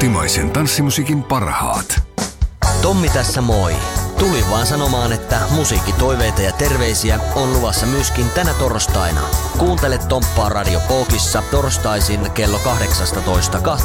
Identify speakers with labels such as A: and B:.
A: Kotimaisen tanssimusiikin parhaat.
B: Tommi tässä moi. Tulin vaan sanomaan, että musiikkitoiveita ja terveisiä on luvassa myöskin tänä torstaina. Kuuntele Tomppaa Radio Pookissa torstaisin kello 18